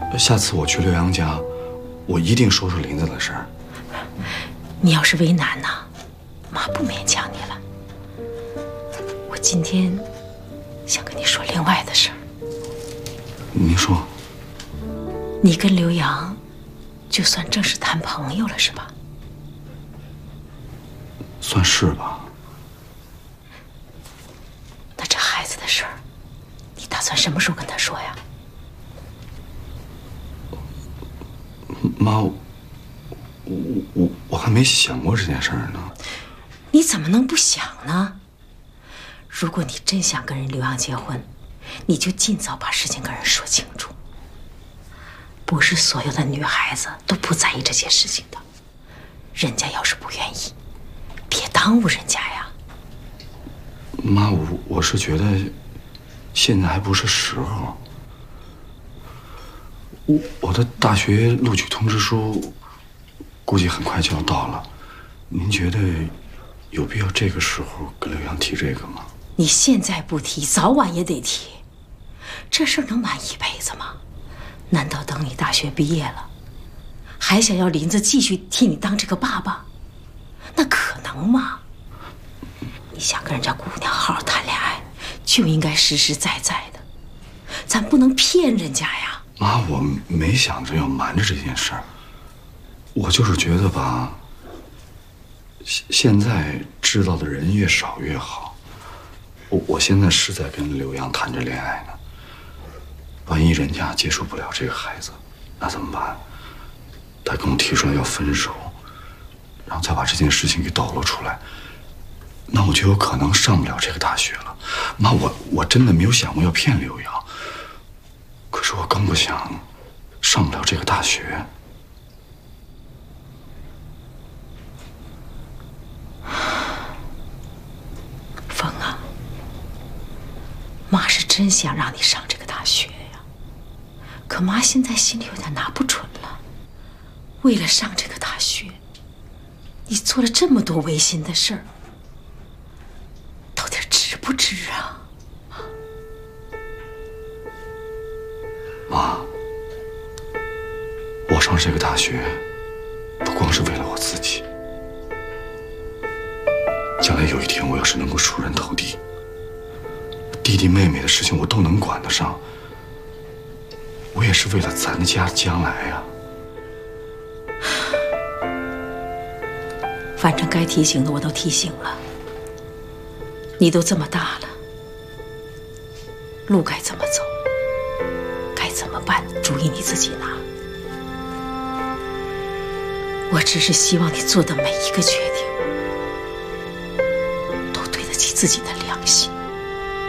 下次我去刘洋家，我一定说说林子的事儿。 你要是为难呐，妈不勉强你了。我今天想跟你说另外的事儿。 您说。 你跟刘洋，就算正式谈朋友了，是吧？ 算是吧。 那这孩子的事儿，你打算什么时候跟他说呀？ 妈，我还没想过这件事儿呢。 你怎么能不想呢？如果你真想跟人刘洋结婚，你就尽早把事情跟人说清楚。不是所有的女孩子都不在意这些事情的，人家要是不愿意，别耽误人家呀。 妈，我是觉得现在还不是时候。我的大学录取通知书估计很快就要到了，您觉得有必要这个时候跟刘洋提这个吗？ 你现在不提，早晚也得提。这事儿能瞒一辈子吗？难道等你大学毕业了，还想要林子继续替你当这个爸爸？那可能吗？你想跟人家姑娘好好谈恋爱，就应该实实在在的，咱不能骗人家呀。 妈，我没想着要瞒着这件事儿，我就是觉得吧，现在知道的人越少越好。我现在是在跟刘洋谈着恋爱呢，万一人家接受不了这个孩子，那怎么办？他跟我提出来要分手，然后再把这件事情给抖露出来，那我就有可能上不了这个大学了。妈，我真的没有想过要骗刘洋，可是我更不想上不了这个大学。 风啊，妈是真想让你上这个大学呀，可妈现在心里有点拿不准了。为了上这个大学，你做了这么多违心的事儿，到底值不值啊？ 妈，我上这个大学不光是为了我自己，将来有一天我要是能够出人头地，弟弟妹妹的事情我都能管得上，我也是为了咱家的将来呀。 反正该提醒的我都提醒了，你都这么大了，路该怎么走，该怎么办，主意你自己拿。我只是希望你做的每一个决定都对得起自己的良心。